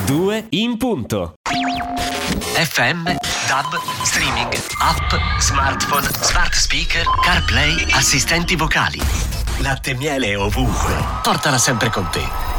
2 in punto. FM, DAB, streaming, app, smartphone, smart speaker, CarPlay, assistenti vocali. Latte e miele ovunque. Portala sempre con te.